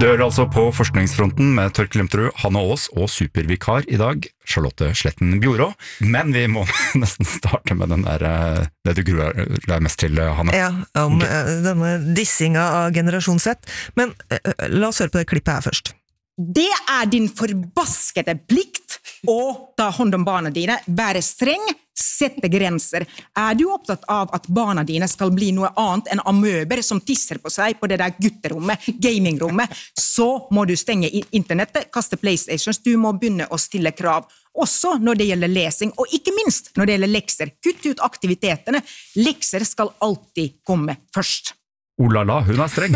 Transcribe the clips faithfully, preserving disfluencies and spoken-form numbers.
Du hører altså på forskningsfronten med Torkel Lemterud, Hanne Aas og supervikar i dag, Charlotte Sletten Bjorå. Men vi må nesten starte med den der, det du gruer deg mest til, Hanne. Ja, om okay. denne dissinga av generasjon Z. Men uh, la oss høre på det klippet her først. Det er din forbaskede plikt å ta hånd om barna dine, være streng, sette grenser. Er du opptatt av at barna dine skal bli noe annet enn amøber som tisser på seg på det der gutterommet, gamingrommet, så må du stenge internettet, kaste Playstations, du må begynne å stille krav. Også når det gjelder lesing, og ikke minst når det gjelder lekser. Kutt ut aktivitetene. Lekser skal alltid komme først. Olala, hun er streng.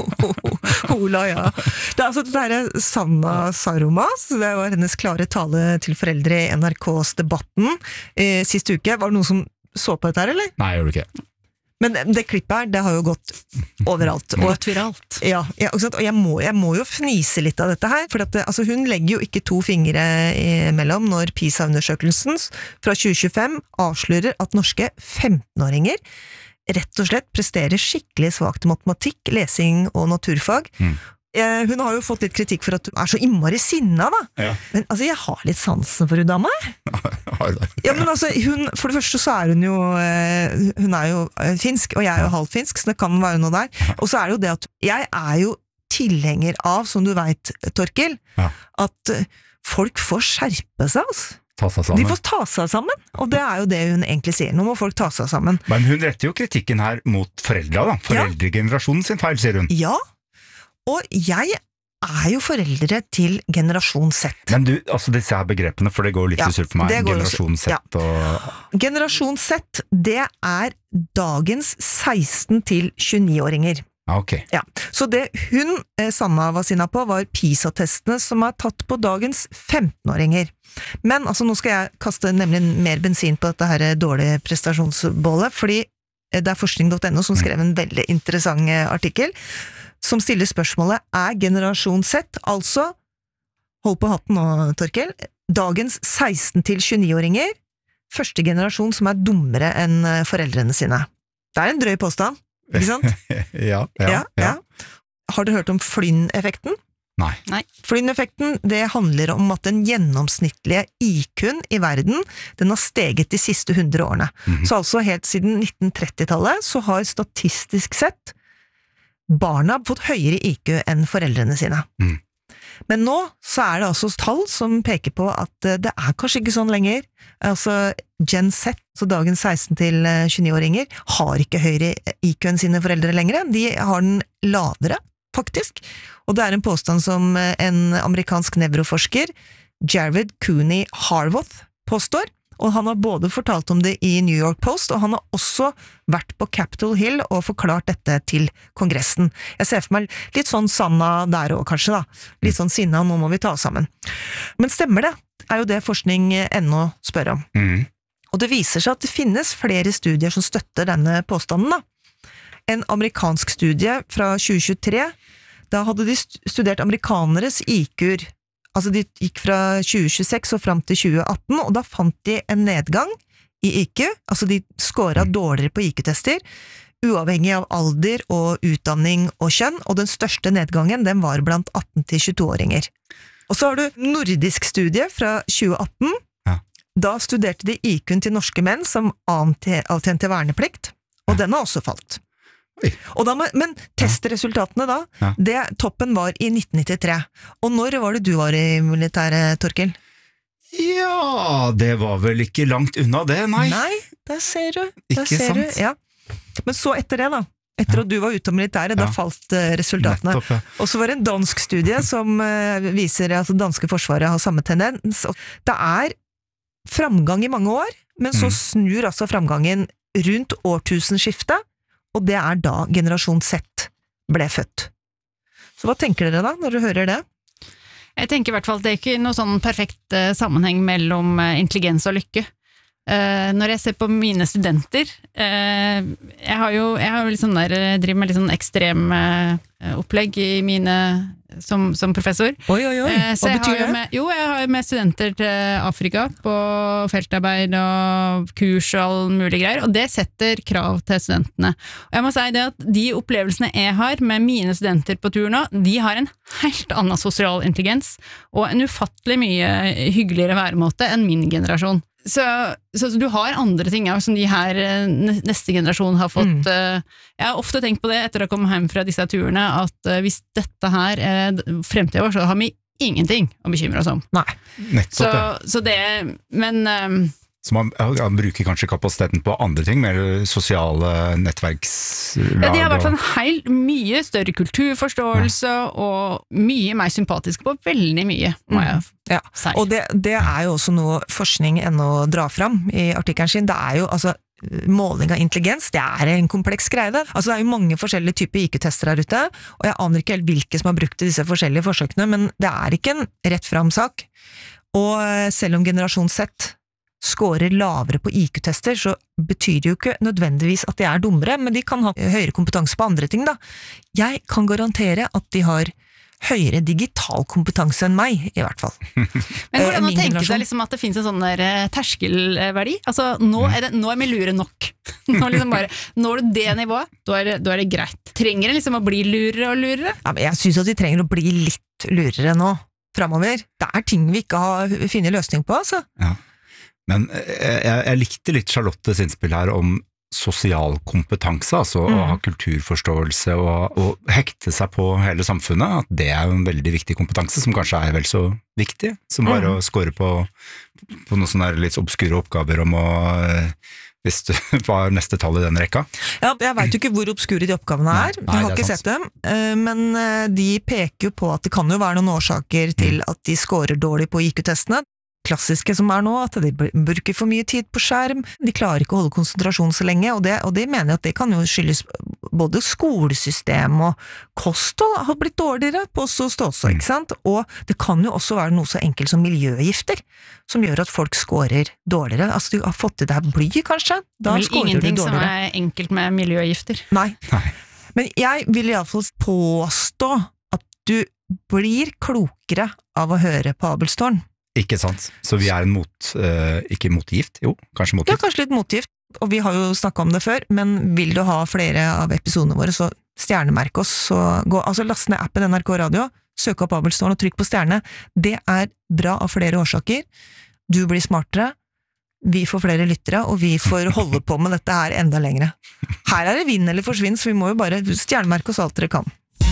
Ola, ja. Det er altså det der Sanna Saroma, så det var hennes klare tale til foreldre i N R K's Debatten eh, siste uke. Var det noen som så på dette her, eller? Nei, jeg gjør det ikke. Men det klippet her, det har jo gått overalt. Og gått viralt. Ja, ja, og jeg må, jeg må jo fnise litt av dette her, for at det, altså, hun legger jo ikke to fingre imellom når PISA-undersøkelsen fra tjue tjuefem avslører at norske femtenåringer rett og slett presterer skikkelig svakt til matematikk, lesing og naturfag. Mm. Eh, hun har jo fått litt kritikk for at hun er så innmari sinna, da. Ja. Men altså, jeg har litt sansen for hun dama. Har du det? Ja, men altså, hun, for det første så er hun jo, eh, hun er jo finsk, og jeg er jo halvfinsk, så det kan være noe der. Og så er det jo det at jeg er jo tilhenger av, som du vet, Torkel, ja. At folk får skjerpe seg, altså. Ta seg sammen. De får ta seg sammen, og det er jo det hun egentlig sier. Nå må folk ta seg sammen. Men hun retter jo kritikken her mot foreldra, da. Foreldregenerasjonen sin feil, sier hun. Ja, og jeg er jo foreldre til generasjon Z. Men du, altså disse her begrepene, for det går litt ja, ut for meg. Generasjon Z ja. og... Generasjon Z, det er dagens seksten til tjueni-åringer. Okay. Ja, så det hun, Sanna var sinna på, var PISA-testene som er tatt på dagens femtenåringer. Men altså, nå skal jeg kaste nemlig mer bensin på dette her dårlige prestasjonsbålet, fordi det er forskning punktum no som skrev en veldig interessant artikkel, som stiller spørsmålet, er generasjon Z, altså, hold på hatten nå, Torkel, dagens seksten til tjueni-åringer, første generasjon som er dummere enn foreldrene sine. Det er en drøy påstand. Ikke sant? ja, ja, ja, ja. Har du hørt om Flynn-effekten? Nei. Nei. Flynn-effekten, det handler om at den gjennomsnittlige I Q-en i verden, den har steget de siste hundre årene. Mm-hmm. Så altså helt siden nitten tretti-tallet så har statistisk sett barna fått høyere I Q enn foreldrene sine. Mm. Men nå så er det altså tall som peker på at det er kanskje ikke sånn lenger. Altså Gen Z, så dagens seksten til tjueni-åringer, har ikke høyere I Q enn sine foreldre lenger. De har den lavere, faktisk. Og det er en påstand som en amerikansk nevroforsker, Jared Cooney Harwoth, påstår. Og han har både fortalt om det i New York Post, og han har også vært på Capitol Hill og forklart dette til kongressen. Jeg ser for meg litt sånn Sanna der også, kanskje da. Litt sånn sinna, nå må vi ta sammen. Men stemmer det? Er jo det forskning ennå spør om. Mm. Og det viser seg at det finnes flere studier som støtter denne påstanden da. En amerikansk studie fra tjue tjuetre, da hadde de studert amerikaneres I Q-er. Altså de gikk fra tjue tjueseks og frem til tjue atten, og da fant de en nedgang i I Q, altså de skåret dårligere på I Q-tester, uavhengig av alder og utdanning og kjønn, og den største nedgangen, den var blant atten til tjueto-åringer. Og så har du nordisk studie fra tjue atten, ja. Da studerte de I Q-en til norske menn som avtjente verneplikt, og ja. Den har også falt. Og da, men testresultatene da, ja. Det, toppen var i nitten nittitre. Og når var det du var i militæret, Torkel? Ja, det var vel ikke langt unna det, nei. Nei, der ser du. Der ikke ser sant? Du, ja. Men så etter det da, etter ja. At du var ute av militæret, ja. Da falt uh, resultatene. Nettopp, ja. Og så var det en dansk studie som uh, viser at det danske forsvaret har samme tendens. Og det er framgang i mange år, men så mm. snur altså framgangen rundt årtusenskiftet, og det er da generasjon Z ble født. Så hva tenker dere da, når dere hører det? Jeg tenker i hvert fall at det er ikke noe sånn perfekt uh, sammenheng mellom uh, intelligens og lykke. Uh, når jeg ser på mine studenter, uh, jeg har jo, jeg har jo litt sånn der, driver med litt sånn ekstrem uh, opplegg i mine som, som professor. Oi, oi, oi. Eh, så Hva jeg betyr har jo det? med, jo, jeg har jo med studenter til Afrika på feltarbeid og kurs og all mulig greier, og det setter krav til studentene. Og jeg må si det at de opplevelsene jeg har med mine studenter på tur nå, de har en helt annen sosial intelligens, og en ufattelig mye hyggeligere væremåte enn min generasjon. Så, så, så du har andre ting som de her neste generasjon har fått. Mm. Jeg har ofte tenkt på det etter å komme hjem fra disse turene, at hvis dette her er fremtiden vår, så har vi ingenting å bekymre oss om. Nei. Nettopp, så, ja. så det, men um, Så man, man bruker kanskje kapasiteten på andre ting, mer sosiale nettverkslag? Ja, de har i hvert fall en helt mye større kulturforståelse, ja. Og mye mer sympatiske på veldig mye, må jeg mm. ja. si. Og det, det er jo også noe forskning ennå drar fram i artikkelen sin. Det er jo, altså, måling av intelligens, det er en kompleks greie. Altså, det er jo mange forskjellige typer I Q-tester her ute, og jeg aner ikke helt hvilke som har brukt disse forskjellige forsøkene, men det er ikke en rett fram sak. Og selv om generasjon Z skårer lavere på I Q-tester, så betyr det jo ikke nødvendigvis at de er dummere, men de kan ha høyere kompetanse på andre ting da. Jeg kan garantere at de har høyere digital kompetanse enn meg, i hvert fall. Men hvordan man tenker seg liksom at det finnes en sånn der terskelverdi? Altså, nå er, det, nå er vi lure nok. Nå liksom bare, når du det nivået, da er det, da er det greit. Trenger det liksom å bli lurere og lurere? Ja, men jeg synes at de trenger å bli litt lurere nå, fremover. Det er ting vi ikke har funnet løsning på, altså. Ja. Men jeg, jeg likte litt Charlottes innspill her om sosial kompetanse, altså mm. å ha kulturforståelse og, og hekte seg på hele samfunnet, at det er jo en veldig viktig kompetanse, som kanskje er vel så viktig, som bare mm. å score på, på noen sånne litt obskure oppgaver om å, hvis du var neste tall i den rekka. Ja, jeg vet jo ikke hvor obskure de oppgavene er, nei, nei, jeg har ikke sett dem, men de peker jo på at det kan jo være noen årsaker til mm. at de scorer dårlig på I Q-testene. Klassiske som er nå, at de bruker for mye tid på skjerm, de klarer ikke å holde konsentrasjon så lenge, og det, og det mener jeg at det kan jo skyldes både skolesystem og kosthold har blitt dårligere på oss og ståelse, ikke sant? Og det kan jo også være noe så enkelt som miljøgifter, som gjør at folk scorer dårligere. Altså, du har fått i deg bly, kanskje? Da det er vel ingenting som er enkelt med miljøgifter. Nei. Nei. Men jeg vil i alle fall påstå at du blir klokere av å høre på Abelstårn. Ikke sant, så vi er en mot, uh, ikke motgift, jo, kanskje motgift. Ja, kanskje litt motgift, og vi har jo snakket om det før, men vil du ha flere av episodene våre, så stjernemerk oss, så gå, altså last ned appen N R K Radio, søk opp Abelstårn og trykk på stjerne. Det er bra av flere årsaker. Du blir smartere, vi får flere lyttere, og vi får holde på med dette her enda lengre. Her er det vinn eller forsvinn, så vi må jo bare stjernemerke oss alt dere kan.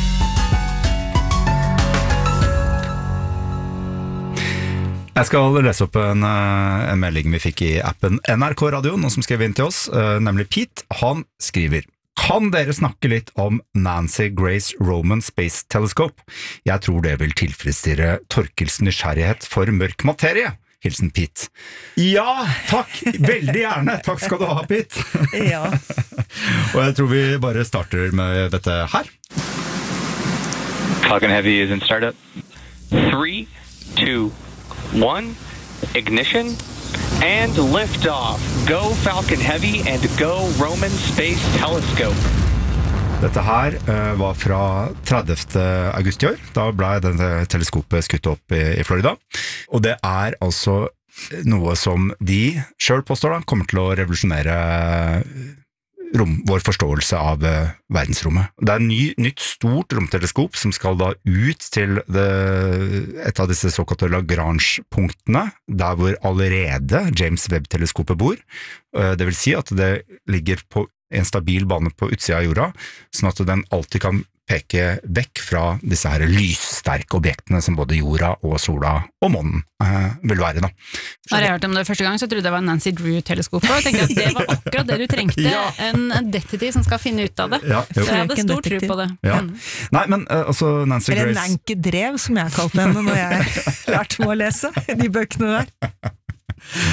Jeg skal lese opp en, en melding vi fikk i appen N R K Radio, noen som skrev inn til oss, nemlig Pete. Han skriver: Kan dere snakke litt om Nancy Grace Roman Space Telescope? Jeg tror det vil tilfredsstille Torkels nysgjerrighet for mørk materie. Hilsen Pete. Ja, takk! Veldig gjerne! Takk skal du ha, Pete! Ja. Og jeg tror vi bare starter med dette her. Falcon Heavy is in startup. Three, two, one, ignition, and liftoff. Go Falcon Heavy and go Roman Space Telescope. Dette her uh, var fra tredivte august i år. Da ble denne teleskopet skutt opp i, i Florida. Og det er altså noe som de selv påstår da, kommer til å revolusjonere rom, vår forståelse av uh, verdensrommet. Det er et ny, nytt stort romteleskop som skal da ut til det, et av disse såkalte Lagrange-punktene, der hvor allerede James Webb-teleskopet bor. Uh, det vil si at det ligger på en stabil bane på utsida av jorda, sånn at den alltid kan peke vekk fra disse her lyssterke objektene som både jorda og sola og månen eh, vil være. Da. Har jeg hørt om det første gang, så trodde jeg det var Nancy Drew-teleskopet, og jeg tenkte at det var akkurat det du trengte, ja. En detektiv som skal finne ut av det. Ja, så jeg hadde stor tro på det. Ja. Nei, men uh, altså Nancy Eller Grace... Eller Nanke Drev, som jeg kalte henne når jeg lærte meg å lese de bøkene der.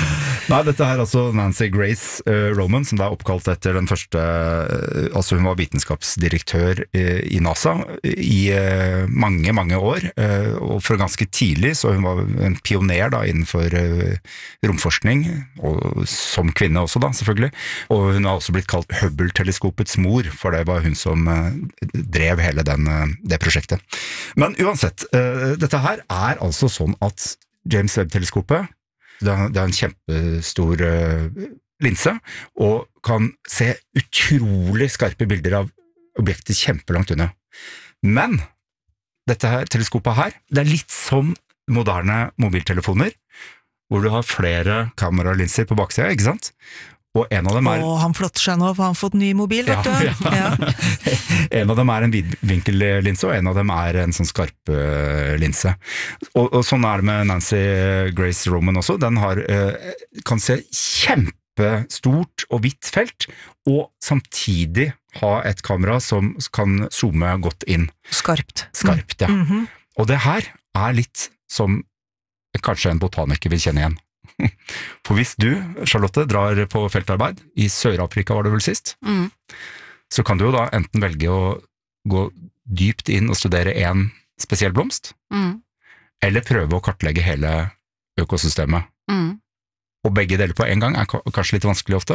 Nei, dette her er altså Nancy Grace uh, Roman, som da er oppkalt etter den første, uh, altså hun var vitenskapsdirektør uh, i NASA i uh, mange, mange år, uh, og fra ganske tidlig, så hun var en pioner da innenfor uh, romforskning, og som kvinne også da, selvfølgelig, og hun har også blitt kalt Hubble-teleskopets mor, for det var hun som uh, drev hele den, uh, det prosjektet. Men uansett, uh, dette her er altså sånn at James Webb-teleskopet, det er en kjempestor uh, linse, og kan se utrolig skarpe bilder av objekter kjempelangt unna. Men dette her, teleskopet her, det er litt som moderne mobiltelefoner, hvor du har flere kameralinser på baksida, ikke sant? Og en av dem er... Åh, han flotter seg nå, for han har fått ny mobil, vet ja, du. Ja. Ja. En av dem er en vidvinkellinse, og en av dem er en sånn skarp linse. Og, og sånn er det med Nancy Grace Roman også. Den har, kan se kjempestort og vidt felt, og samtidig ha et kamera som kan zoome godt inn. Skarpt. Skarpt, ja. Mm-hmm. Og det her er litt som kanskje en botaniker vil kjenne igjen. For hvis du, Charlotte, drar på feltarbeid, i Sør-Afrika var det vel sist, mm. så kan du jo da enten velge å gå dypt inn og studere en spesiell blomst, mm. eller prøve å kartlegge hele økosystemet. Mm. Og begge deler på en gang er kanskje litt vanskelig ofte.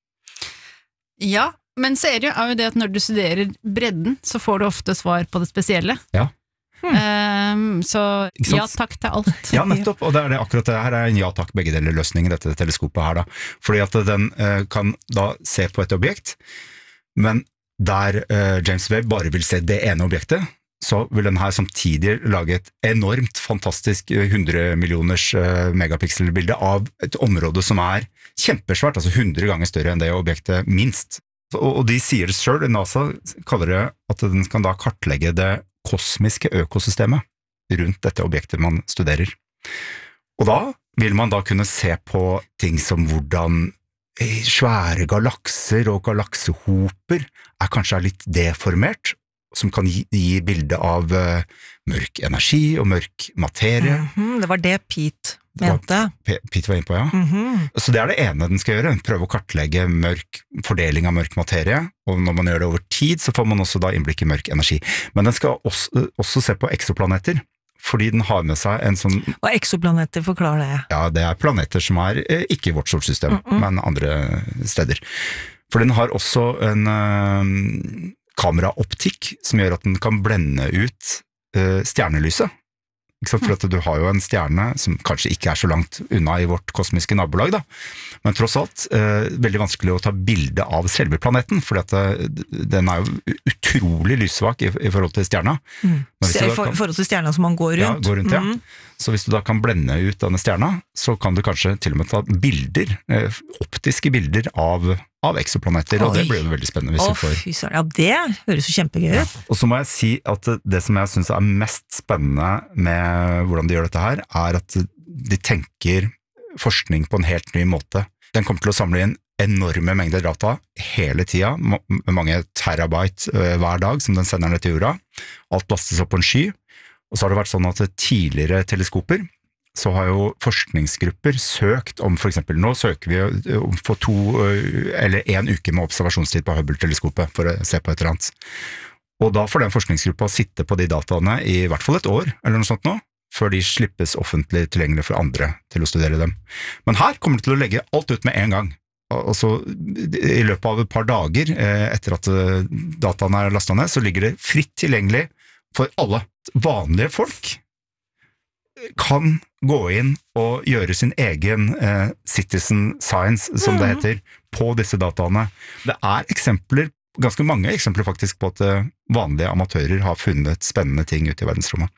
Ja, men så er det jo det at når du studerer bredden, så får du ofte svar på det spesielle. Ja. Hmm. Um, så ja takk til alt. Ja, nettopp, og det er det, akkurat det her er en ja takk begge deler løsning i dette teleskopet her da, fordi at den uh, kan da se på et objekt, men der uh, James Webb bare vil se det ene objektet, så vil den her samtidig lage et enormt fantastisk hundre millioners uh, megapixel-bilde av et område som er kjempesvært, altså hundre ganger større enn det objektet minst. Og, og de sier det selv, NASA kaller det at den kan da kartlegge det kosmiske økosystemet rundt dette objektet man studerer. Og da vil man da kunne se på ting som hvordan svære galakser og galaksehoper er kanskje litt deformert, som kan gi, gi bilde av uh, mørk energi og mørk materie. Mm-hmm, det var det Pete mente. P- Pete var inne på, ja. Mm-hmm. Så det er det ene den skal gjøre, prøve å kartlegge mørk, fordeling av mørk materie, og når man gjør det over tid, så får man også da innblikk i mørk energi. Men den skal også, også se på eksoplaneter, fordi den har med seg en sånn... Og eksoplaneter, forklar det. Ja, det er planeter som er eh, ikke i vårt solsystem, Mm-mm. men andre steder. For den har også en uh, kameraoptikk som gjør at den kan blende ut uh, stjernelyset. Ikke sant? For at du har jo en stjerne som kanskje ikke er så langt unna i vårt kosmiske nabolag, da. Men tross alt eh, veldig vanskelig å ta bilde av selve planeten, for at det, den er jo utrolig lyssvak i, i forhold til stjerna. Mm. I kan, for, forhold til stjerna som man går rundt. Ja, går rundt, ja. Mm. Så hvis du da kan blende ut denne stjerna, så kan du kanskje til og med ta bilder, eh, optiske bilder av, av eksoplaneter, Oi. Og det blir jo veldig spennende hvis Å, du får... fy søren. Ja, det høres jo kjempegøy ut. Ja. Og så må jeg si at det som jeg synes er mest spennende med hvordan de gjør dette her, er at de tenker forskning på en helt ny måte. Den kommer til å samle inn enorme mengder data hele tida, mange terabyte hver dag som den sender ned til jorda. Alt lastes opp på en sky. Og så har det vært sånn at tidligere teleskoper, så har jo forskningsgrupper søkt om, for eksempel nå søker vi om for to eller en uke med observasjonstid på Hubble-teleskopet for å se på et eller annet. Og da får den forskningsgruppa sitte på de dataene i hvert fall et år, eller noe sånt nå, før de slippes offentlig tilgjengelig for andre til å studere dem. Men her kommer det til å legge alt ut med en gang. Altså, i løpet av et par dager etter at dataene er lastet ned, så ligger det fritt tilgjengelig for alle. Vanlige folk kan gå inn og gjøre sin egen eh, citizen science, som det heter, på disse dataene. Det er eksempler, ganske mange eksempler faktisk, på at eh, vanlige amatører har funnet spennende ting ute i verdensrommet.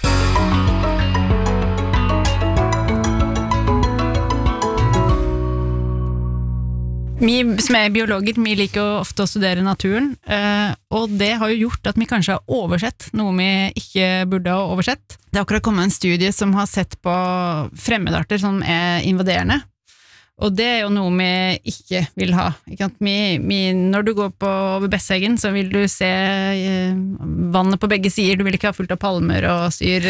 Vi som er biologer, vi liker jo ofte å studere naturen, og det har jo gjort at vi kanskje har oversett noe vi ikke burde ha oversett. Det har akkurat kommet en studie som har sett på fremmedarter som er invaderende, Og det er jo noe vi ikke vil ha. Ikke sant? Vi, vi, når du går på over Besseggen, så vil du se eh, vannet på begge sider. Du vil ikke ha fullt av palmer og syr,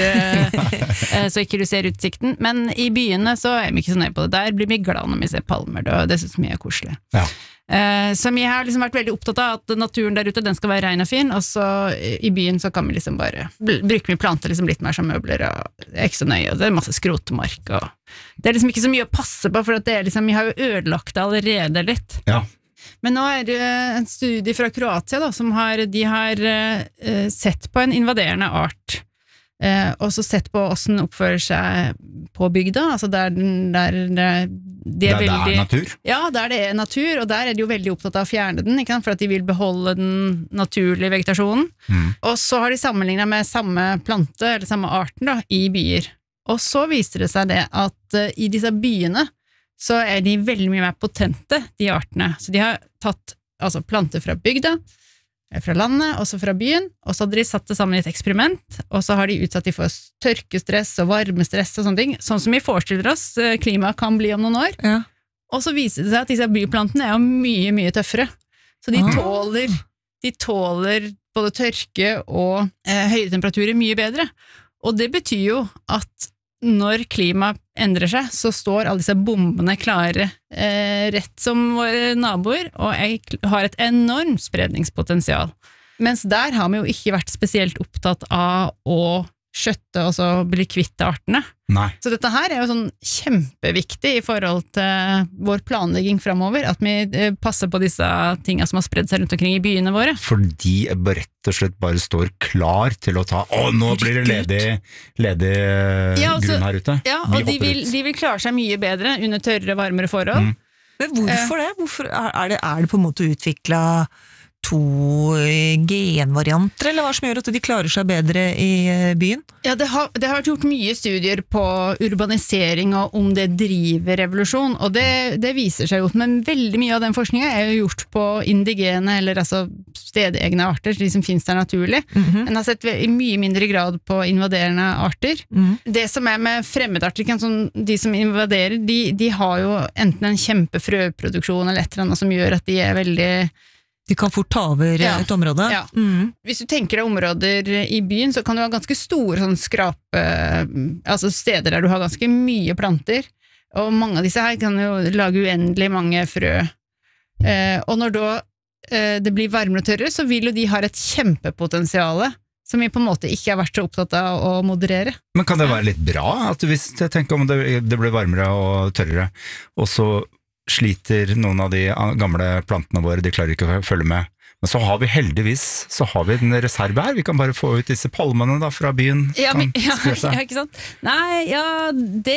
eh, så ikke du ser utsikten. Men i byene så er vi ikke så nøye på det. Der blir vi glad når vi ser palmer. Det synes vi er koselig. Ja. Eh, så vi har liksom vært veldig opptatt av at naturen der ute, den skal være ren og fin, og så i byen så kan vi liksom bare bruke vi planter liksom litt mer som møbler, og det er ikke så nøye, og det er masse skrotemark, og det er liksom ikke så mye å passe på, for at det er liksom, vi har jo ødelagt det allerede litt. Ja. Men nå er det en studie fra Kroatia da, som har, de har uh, sett på en invaderende art, uh, og så sett på hvordan den oppfører seg på bygda, altså der, der, der de er der veldig, det er natur? Ja, der det er natur, og der er de jo veldig opptatt av å fjerne den, ikke sant? For at de vil beholde den naturlige vegetasjonen. Mm. Og så har de sammenlignet med samme plante, eller samme arten da, i byer. Og så viser det seg det at uh, i disse byene så er de veldig mye mer potente, de artene. Så de har tatt altså, planter fra bygda, fra landet, og så fra byen, og så hadde de satt det sammen i et eksperiment, og så har de utsatt de for tørkestress og varmestress og sånne ting, sånn som vi forestiller oss klimaet kan bli om noen år. Ja. Og så viser det seg at disse byplantene er jo mye, mye tøffere. Så de tåler, de tåler både tørke og eh, høye temperaturer mye bedre. Og det betyr jo at når klimaet endrer seg, så står alle disse bombene klare eh, rett som våre naboer, og jeg har et enormt spredningspotensial. Mens der har vi jo ikke vært spesielt opptatt av å skjøtte og så bli kvitt artene. Nei. Så dette her er jo sånn kjempeviktig i forhold til vår planlegging fremover, at vi passer på disse tingene som har spredd seg rundt omkring i byene våre. Fordi jeg rett og slett bare står klar til å ta, å nå blir det ledig, ledig ja, altså, grunn her ute. Ja, og de vil, de vil klare seg mye bedre under tørre, varmere forhold. Mm. Men hvorfor det? Hvorfor er det? Er det på en måte utviklet to genvarianter, eller hva som gjør at de klarer seg bedre i byen? Ja, det har, det har vært gjort mye studier på urbanisering og om det driver revolusjon, og det, det viser seg jo, men veldig mye av den forskningen er jo gjort på indigene, eller altså stedegne arter, de som finnes der naturlig. Mm-hmm. En har sett i mye mindre grad på invaderende arter. Mm. Det som er med fremmedarter, sånn, de som invaderer, de, de har jo enten en kjempefrøproduksjon eller et eller annet som gjør at de er veldig De kan fort ta over ja. et område. Ja. Mm. Hvis du tenker deg områder i byen, så kan du ha ganske store sånn skrape, altså steder der du har ganske mye planter, og mange av disse her kan jo lage uendelig mange frø. Eh, og når da eh, det blir varmere og tørrere, så vil jo de ha et kjempepotensiale som vi på en måte ikke har vært så opptatt av å moderere. Men kan det være litt bra, at hvis jeg tenker om det, det blir varmere og tørrere, og så sliter noen av de gamle plantene våre, de klarer ikke å følge med. Men så har vi heldigvis, så har vi en reserve her, vi kan bare få ut disse palmene da fra byen. Ja, men, ja, ja, ikke sant? Nei, ja, det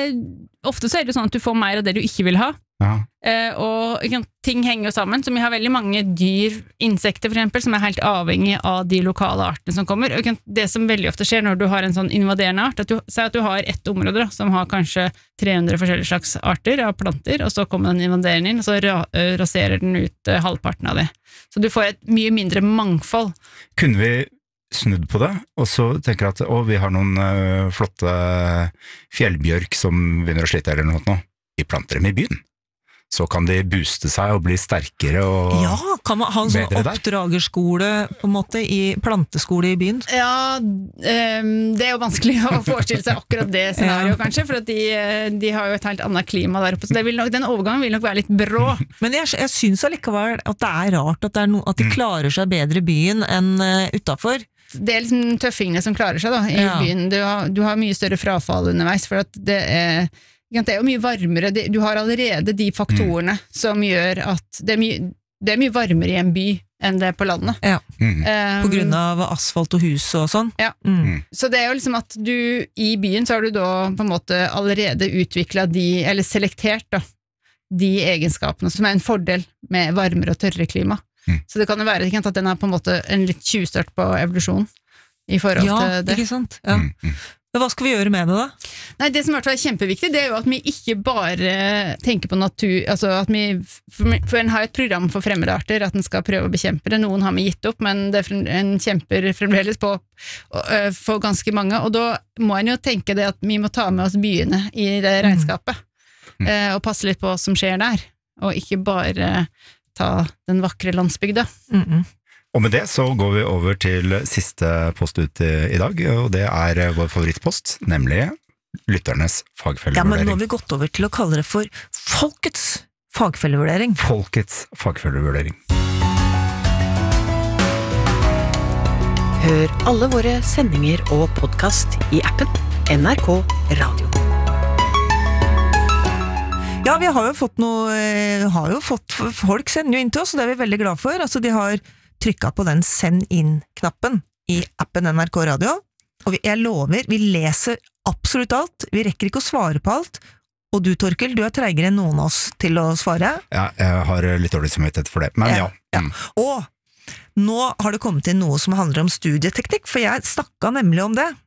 ofte så er det sånn at du får mer av det du ikke vil ha. Ja. Eh, og ikke, ting henger jo sammen, så vi har veldig mange dyr, insekter for eksempel, som er helt avhengig av de lokale artene som kommer. Og ikke, det som veldig ofte skjer når du har en sånn invaderende art, at du, si at du har ett område da, som har kanskje tre hundre forskjellige slags arter av planter, og så kommer den invaderende inn, og så ra, raserer den ut uh, halvparten av det. Så du får et mye mindre mangfold. Kunne vi snudd på det, og så tenker jeg at å, vi har noen uh, flotte fjellbjørk som begynner å slite eller noe nå. Vi planter dem i byen. Så kan de booste seg og bli sterkere og ja, kan man ha en sånn oppdragerskole på en måte, i planteskole i byen? Ja, um, det er jo vanskelig å forestille seg akkurat det scenarioet ja. Kanskje, for at de, de har jo et helt annet klima der oppe, så det vil nok, den overgangen vil nok være litt brå. Men jeg, jeg synes allikevel at det er rart at, det er no, at de klarer seg bedre i byen enn uh, utenfor. Det er liksom tøffingene som klarer seg da, i ja. Byen. Du har, du har mye større frafall underveis, for at det er det er jo mye varmere, du har allerede de faktorene mm. som gjør at det er, mye, det er mye varmere i en by enn det er på landet. Ja. Mm. Um, på grunn av asfalt og hus og sånn. Ja, mm. Så det er jo liksom at du i byen så har du da på en måte allerede utviklet de, eller selektert da, de egenskapene som er en fordel med varmere og tørre klima. Mm. Så det kan jo være at den er på en måte en litt tjuvstart på evolusjon i forhold ja, til det. Ja, ikke sant? Ja. Mm. Men hva skal vi gjøre med det da? Nei, det som i hvert fall er kjempeviktig, det er jo at vi ikke bare tenker på natur, altså at vi, for en har et program for fremmede arter, at den skal prøve å bekjempe det, noen har vi gitt opp, men det er en kjemper fremdeles på for ganske mange, og da må en jo tenke det at vi må ta med oss byene i det regnskapet. eh, og passe litt på hva som skjer der, og ikke bare ta den vakre landsbygda. Mm -mm. Og med det så går vi over til siste post ut i, i dag, og det er vår favorittpost, nemlig lytternes Ja, men nå fagfellevurdering. har vi gått over til å kalle det for folkets fagfellevurdering. Folkets fagfellevurdering. Hør alle våre sendinger og podcast i appen N R K Radio. Ja, vi har jo fått noe, eh, har jo fått, folk sender jo inn til oss, og det er vi veldig glad for. Altså, de har trykket på den send inn-knappen i appen N R K Radio, og vi, jeg lover, vi leser absolutt alt, vi rekker ikke å svare på alt, og du, Torkel, du er treigere enn noen av oss til å svare. Ja, jeg har litt dårlig samvittighet for det, men ja. Ja. Mm. Og nå har det kommet inn noe som handler om studieteknikk, for jeg snakket nemlig om det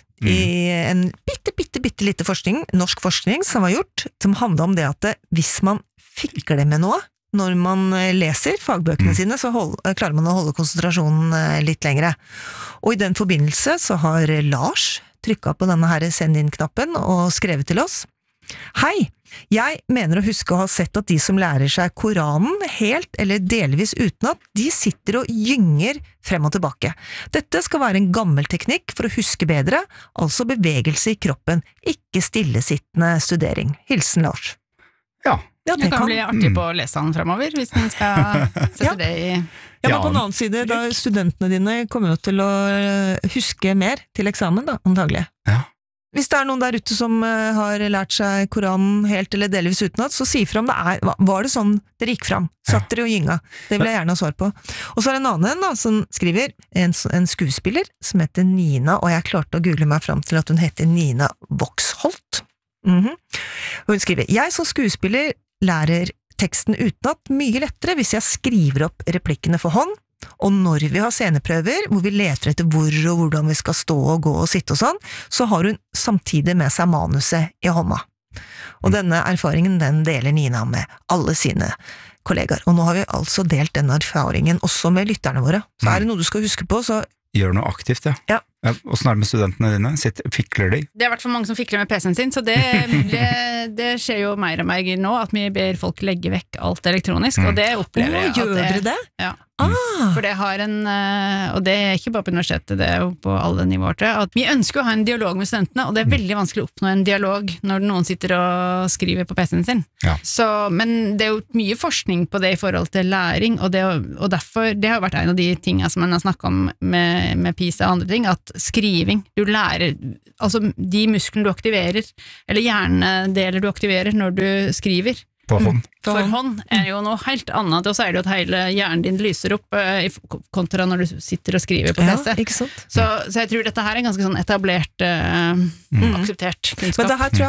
i en bitte, bitte, bitte lite forskning, norsk forskning som var gjort, som handler om det at det, hvis man fikler med noe, når man leser fagbøkene Mm. sine, så hold, klarer man å holde konsentrasjonen litt lengre. Og i den forbindelse så har Lars trykket på denne her send inn-knappen og skrevet til oss. Hei, jeg mener å huske å ha sett at de som lærer seg Koranen helt eller delvis utenat, de sitter og gynger frem og tilbake. Dette skal være en gammel teknikk for å huske bedre, altså bevegelse i kroppen, ikke stillesittende studering. Hilsen Lars. Ja. Ja, Det kan bli artig Mm. på å lese han fremover, hvis man skal sette Ja. det i... Ja, men Ja, på den annen side, da studentene dine kommer jo til å eh, huske mer til eksamen, da, antagelig. Ja. Hvis det er noen der ute som eh, har lært seg Koranen helt eller delvis utenat, så si fra om det er, hva- var det sånn dere gikk fram? Satt dere og gynga? Det vil jeg gjerne ha svar på. Og så er det en annen da, som skriver, en, s- en skuespiller som heter Nina, og jeg klarte å google meg fram til at hun heter Nina Voxholt. Mhm. Hun skriver, jeg som skuespiller lærer teksten utenat mye lettere hvis jeg skriver opp replikkene for hånd, og når vi har sceneprøver, hvor vi leter etter hvor og hvordan vi skal stå og gå og sitte og sånn, så har hun samtidig med seg manuset i hånda. Og denne erfaringen, den deler Nina med alle sine kollegaer. Og nå har vi altså delt denne erfaringen også med lytterne våre. Så er det noe du skal huske på, så Gjør noe aktivt, ja. Ja. Hvordan er det med studentene dine? Sitter, fikler de? Det er i hvert fall mange som fikler med P C-en sin, så det, det, det skjer jo mer og mer nå, at vi ber folk legge vekk alt elektronisk, Mm. og det Å, opplever jeg. at gjør dere det? Ja. Ah, For det har en, eh, og det er ikke bare på universitetet, det er jo på alle nivåer til, at vi ønsker å ha en dialog med studentene, og det er veldig vanskelig å oppnå en dialog når noen sitter og skriver på P C-en sin. Ja. Så, men det er jo mye forskning på det i forhold til læring, og, det, og derfor, det har jo vært en av de tingene som man har snakket om med, med PISA og andre ting, at skriving, du lærer, altså de musklene du aktiverer, eller hjernedeler du aktiverer når du skriver, På hånd? for hånd er jo noe helt annet, og så er det jo at hele hjernen din lyser opp eh, i kontra når du sitter og skriver på ja, P C. ikke sant? Så, så jeg tror dette her er ganske sånn etablert, eh, akseptert Men kunnskap. det her tror jeg